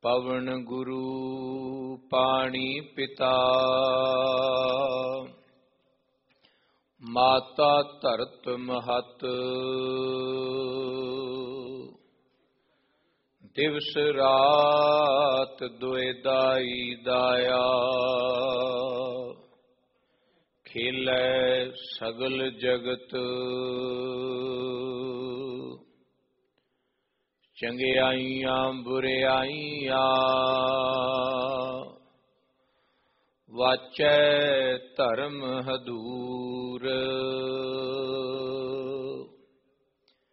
ਪਵਨ ਗੁਰੂ ਪਾਣੀ ਪਿਤਾ, ਮਾਤਾ ਧਰਤ ਮਹਤ, ਦਿਵਸ ਰਾਤ ਦੁਇ ਦਾਈ ਦਾਇਆ, ਖੇਲੈ ਸਗਲ ਜਗਤ, ਚੰਗਿਆਈਆਂ ਬੁਰਿਆਈਆਂ, ਵਾਚੈ ਧਰਮ ਹਦੂਰ।